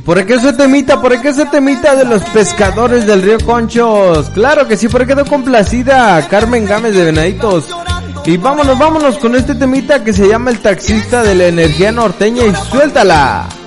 ¿Por qué ese temita? ¿Por qué ese temita de los pescadores del río Conchos? Claro que sí, por quedó complacida Carmen Gámez de Venaditos. Y vámonos con este temita que se llama El Taxista de la Energía Norteña y suéltala.